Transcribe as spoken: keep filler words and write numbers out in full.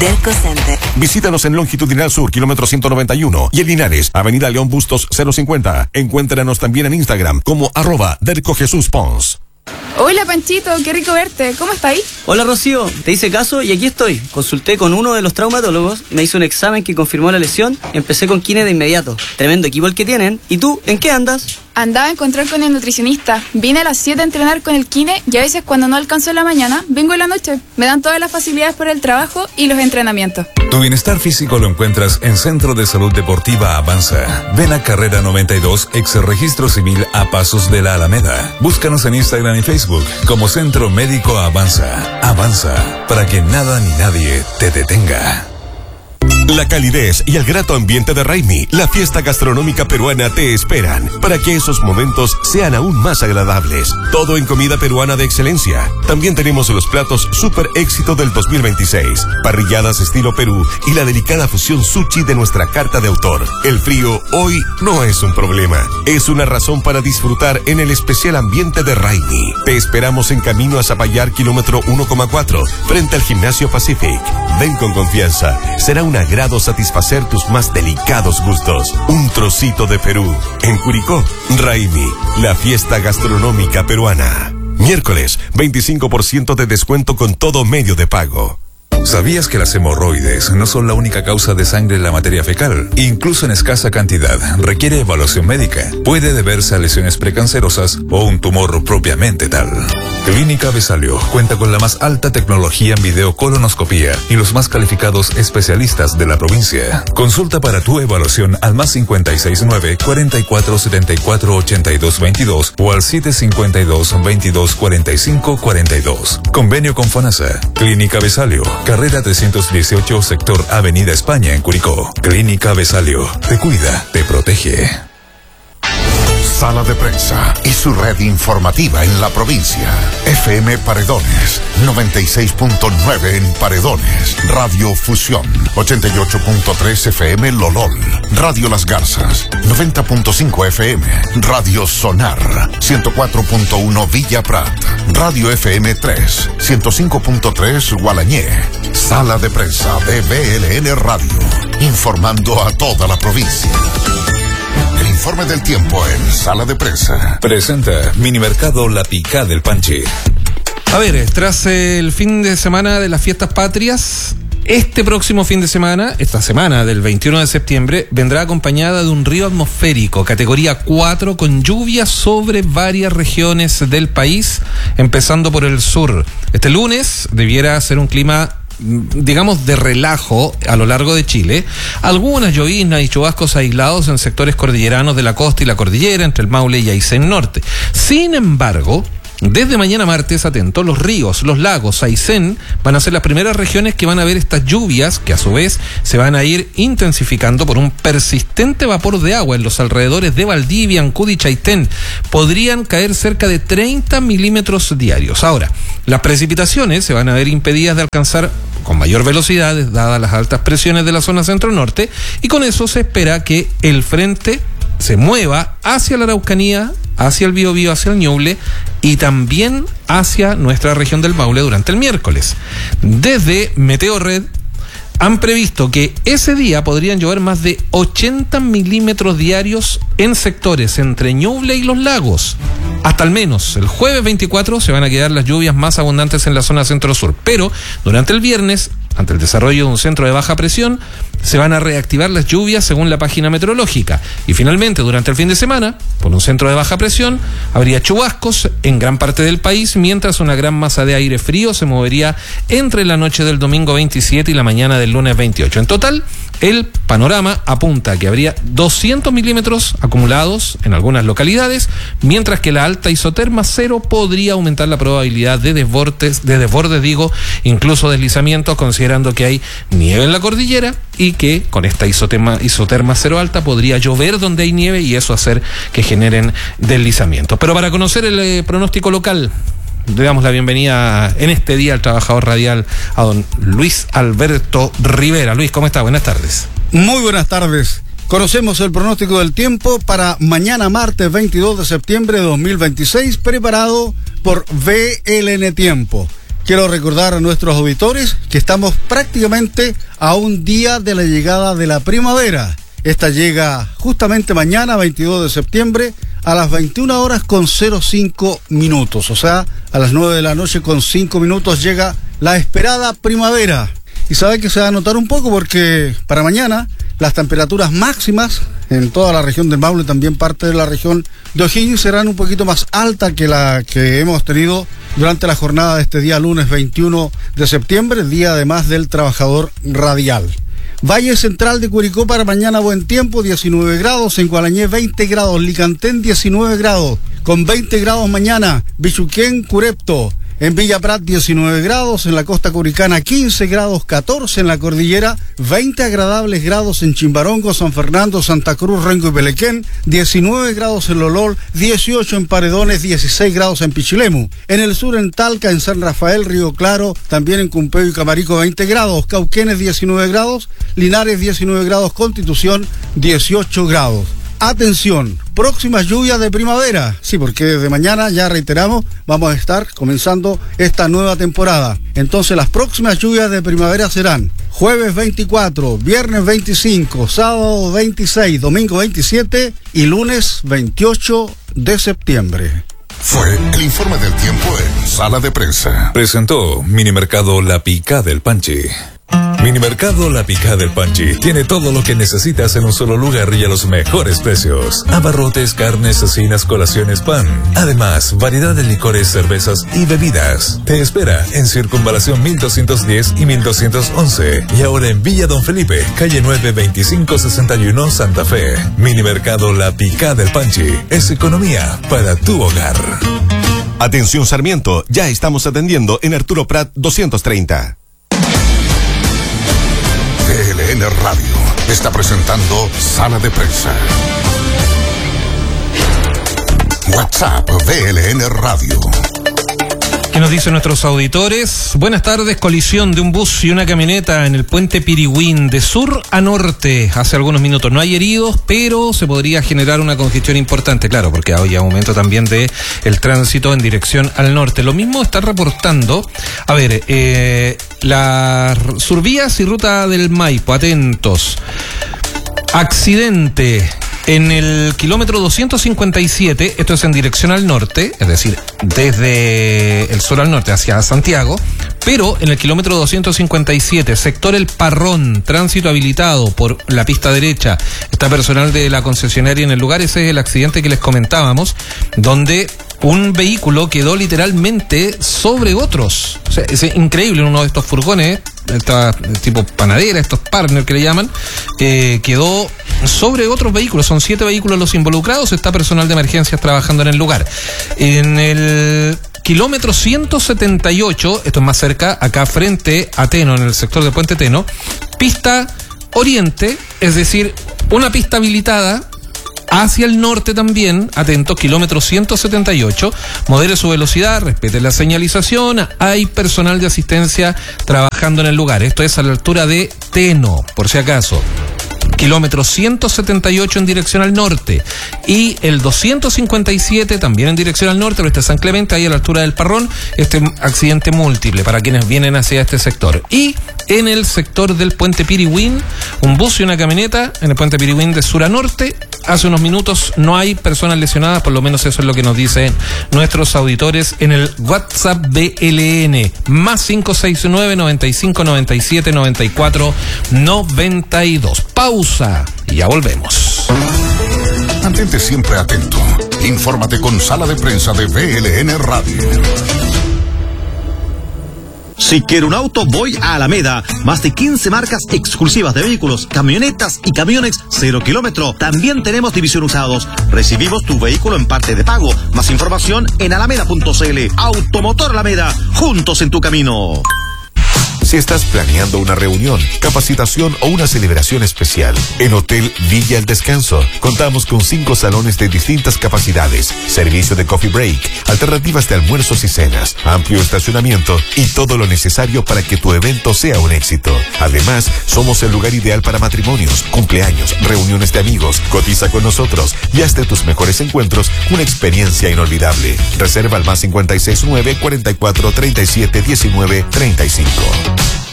Derco Center. Visítanos en Longitudinal Sur, kilómetro ciento noventa y uno, y en Linares, Avenida León Bustos cero cincuenta. Encuéntranos también en Instagram como arroba Derco Jesús Pons. Hola Panchito, qué rico verte. ¿Cómo estáis? Hola Rocío, te hice caso y aquí estoy. Consulté con uno de los traumatólogos, me hizo un examen que confirmó la lesión, empecé con kine de inmediato. Tremendo equipo el que tienen. ¿Y tú, en qué andas? Andaba a encontrar con el nutricionista. Vine a las siete a entrenar con el kine y a veces cuando no alcanzo en la mañana, vengo en la noche. Me dan todas las facilidades por el trabajo y los entrenamientos. Tu bienestar físico lo encuentras en Centro de Salud Deportiva Avanza. Ven a Carrera noventa y dos, ex Registro Civil a Pasos de la Alameda. Búscanos en Instagram y Facebook como Centro Médico Avanza. Avanza, para que nada ni nadie te detenga. La calidez y el grato ambiente de Raimi, la fiesta gastronómica peruana, te esperan para que esos momentos sean aún más agradables. Todo en comida peruana de excelencia. También tenemos los platos super éxito del dos mil veintiséis, parrilladas estilo Perú y la delicada fusión sushi de nuestra carta de autor. El frío hoy no es un problema, es una razón para disfrutar en el especial ambiente de Raimi. Te esperamos en camino a Zapallar, kilómetro uno coma cuatro, frente al Gimnasio Pacific. Ven con confianza, será un agrado satisfacer tus más delicados gustos. Un trocito de Perú. En Curicó, Raimi, la fiesta gastronómica peruana. Miércoles, veinticinco por ciento de descuento con todo medio de pago. ¿Sabías que las hemorroides no son la única causa de sangre en la materia fecal? Incluso en escasa cantidad, requiere evaluación médica. Puede deberse a lesiones precancerosas o un tumor propiamente tal. Clínica Besalio cuenta con la más alta tecnología en videocolonoscopía y los más calificados especialistas de la provincia. Consulta para tu evaluación al más cincuenta y seis nueve, cuarenta y cuatro setenta y cuatro ochenta y dos veintidós o al siete cincuenta y dos, veintidós cuarenta y cinco cuarenta y dos. Convenio con FONASA. Clínica Besalio. Carrera trescientos dieciocho, sector Avenida España en Curicó. Clínica Besalio. Te cuida, te protege. Sala de Prensa y su red informativa en la provincia. F M Paredones, noventa y seis punto nueve en Paredones. Radio Fusión, ochenta y ocho punto tres F M Lolol. Radio Las Garzas, noventa punto cinco F M. Radio Sonar, ciento cuatro punto uno Villa Prat. Radio F M tres, ciento cinco punto tres Gualañé. Sala de Prensa de B L N Radio, informando a toda la provincia. El informe del tiempo en Sala de Prensa. Presenta Minimercado La Picá del Panche. A ver, tras el fin de semana de las fiestas patrias, este próximo fin de semana, esta semana del veintiuno de septiembre, vendrá acompañada de un río atmosférico, categoría cuatro, con lluvia sobre varias regiones del país, empezando por el sur. Este lunes debiera ser un clima, digamos, de relajo a lo largo de Chile. Algunas lloviznas y chubascos aislados en sectores cordilleranos de la costa y la cordillera, entre el Maule y Aysén Norte. Sin embargo, desde mañana martes, atento, los ríos, los lagos, Aysén van a ser las primeras regiones que van a ver estas lluvias, que a su vez se van a ir intensificando por un persistente vapor de agua en los alrededores de Valdivia, Ancud y Chaitén. Podrían caer cerca de treinta milímetros diarios. Ahora, las precipitaciones se van a ver impedidas de alcanzar con mayor velocidad, dadas las altas presiones de la zona centro-norte, y con eso se espera que el frente se mueva hacia la Araucanía, hacia el Biobío, hacia el Ñuble y también hacia nuestra región del Maule durante el miércoles. Desde Meteorred han previsto que ese día podrían llover más de ochenta milímetros diarios en sectores entre Ñuble y los lagos. Hasta al menos el jueves veinticuatro se van a quedar las lluvias más abundantes en la zona centro-sur, pero durante el viernes, ante el desarrollo de un centro de baja presión, se van a reactivar las lluvias según la página meteorológica. Y finalmente, durante el fin de semana, por un centro de baja presión, habría chubascos en gran parte del país, mientras una gran masa de aire frío se movería entre la noche del domingo veintisiete y la mañana del lunes veintiocho. En total, el panorama apunta a que habría doscientos milímetros acumulados en algunas localidades, mientras que la alta isoterma cero podría aumentar la probabilidad de desbordes, de desbordes, digo, incluso deslizamientos, considerando que hay nieve en la cordillera y que con esta isoterma, isoterma cero alta podría llover donde hay nieve y eso hacer que generen deslizamientos. Pero para conocer el eh, pronóstico local, le damos la bienvenida en este día al trabajador radial a don Luis Alberto Rivera. Luis, ¿cómo está? Buenas tardes. Muy buenas tardes. Conocemos el pronóstico del tiempo para mañana martes veintidós de septiembre de dos mil veintiséis, preparado por V L N Tiempo. quiero recordar a nuestros auditores que estamos prácticamente a un día de la llegada de la primavera. Esta llega justamente mañana, veintidós de septiembre, a las veintiuna horas con cero cinco minutos. O sea, a las nueve de la noche con cinco minutos llega la esperada primavera. Y sabe que se va a notar un poco porque para mañana las temperaturas máximas en toda la región del Maule, también parte de la región de O'Higgins, serán un poquito más altas que la que hemos tenido durante la jornada de este día lunes veintiuno de septiembre, el día además del trabajador radial. Valle Central de Curicó para mañana buen tiempo, diecinueve grados, en Gualañé veinte grados, Licantén diecinueve grados, con veinte grados mañana, Bichuquén, Curepto. En Villa Prat diecinueve grados, en la costa curicana quince grados, catorce en la cordillera, veinte agradables grados en Chimbarongo, San Fernando, Santa Cruz, Rengo y Pelequén, diecinueve grados en Lolol, dieciocho en Paredones, dieciséis grados en Pichilemu. En el sur en Talca, en San Rafael, Río Claro, también en Cumpeo y Camarico veinte grados, Cauquenes diecinueve grados, Linares diecinueve grados, Constitución dieciocho grados. Atención, próximas lluvias de primavera. Sí, porque desde mañana, ya reiteramos, vamos a estar comenzando esta nueva temporada. Entonces las próximas lluvias de primavera serán jueves veinticuatro, viernes veinticinco, sábado veintiséis, domingo veintisiete y lunes veintiocho de septiembre. Fue el informe del tiempo en Sala de Prensa. Presentó Minimercado La Picá del Panchi. Minimercado La Picá del Panchi tiene todo lo que necesitas en un solo lugar y a los mejores precios. Abarrotes, carnes, cecinas, colaciones, pan. Además, variedad de licores, cervezas y bebidas. Te espera en Circunvalación mil doscientos diez y mil doscientos once. Y ahora en Villa Don Felipe, calle nueve, veinticinco sesenta y uno, Santa Fe. Minimercado La Picá del Panchi. Es economía para tu hogar. Atención Sarmiento, ya estamos atendiendo en Arturo Prat doscientos treinta. V L N Radio está presentando Sala de Prensa. WhatsApp V L N Radio. ¿Qué nos dicen nuestros auditores? Buenas tardes, colisión de un bus y una camioneta en el puente Pirihuín de sur a norte hace algunos minutos. No hay heridos, pero se podría generar una congestión importante, claro, porque hay aumento también de el tránsito en dirección al norte. Lo mismo está reportando, a ver, eh, las survías y ruta del Maipo, atentos. Accidente en el kilómetro doscientos cincuenta y siete, esto es en dirección al norte, es decir, desde el sur al norte hacia Santiago, pero en el kilómetro doscientos cincuenta y siete, sector El Parrón, tránsito habilitado por la pista derecha, está personal de la concesionaria en el lugar. Ese es el accidente que les comentábamos, donde un vehículo quedó literalmente sobre otros. O sea, es increíble, uno de estos furgones, esta, tipo panadera, estos partners que le llaman, eh, quedó sobre otros vehículos. Son siete vehículos los involucrados, está personal de emergencias trabajando en el lugar. En el kilómetro ciento setenta y ocho, esto es más cerca, acá frente a Teno, en el sector de Puente Teno, pista oriente, es decir, una pista habilitada hacia el norte también, atentos, kilómetro ciento setenta y ocho, modere su velocidad, respete la señalización, hay personal de asistencia trabajando en el lugar. Esto es a la altura de Teno, por si acaso. Kilómetro ciento setenta y ocho en dirección al norte, y el doscientos cincuenta y siete también en dirección al norte, pero este es San Clemente, ahí a la altura del Parrón, este accidente múltiple para quienes vienen hacia este sector. Y en el sector del puente Pirihuín, un bus y una camioneta en el puente Pirihuín de sur a norte. Hace unos minutos no hay personas lesionadas, por lo menos eso es lo que nos dicen nuestros auditores en el WhatsApp B L N, más cinco seis nueve, noventa y cinco, noventa y siete, noventa y cuatro, noventa y dos. Pausa y ya volvemos. Mantente siempre atento. Infórmate con Sala de Prensa de V L N Radio. Si quiero un auto, voy a Alameda. Más de quince marcas exclusivas de vehículos, camionetas y camiones cero kilómetro. También tenemos división usados. Recibimos tu vehículo en parte de pago. Más información en alameda punto c l. Automotor Alameda, juntos en tu camino. Si estás planeando una reunión, capacitación o una celebración especial, en Hotel Villa El Descanso contamos con cinco salones de distintas capacidades, servicio de coffee break, alternativas de almuerzos y cenas, amplio estacionamiento y todo lo necesario para que tu evento sea un éxito. Además, somos el lugar ideal para matrimonios, cumpleaños, reuniones de amigos. Cotiza con nosotros y haz de tus mejores encuentros una experiencia inolvidable. Reserva al más cincuenta y seis nueve, cuarenta y cuatro, treinta y siete, diecinueve, treinta y cinco.